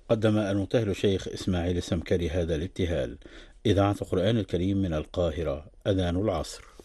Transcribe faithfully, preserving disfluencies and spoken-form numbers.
قدم المبتهل الشيخ إسماعيل السمكري هذا الابتهال. إذاعة القرآن الكريم من القاهرة، أذان العصر.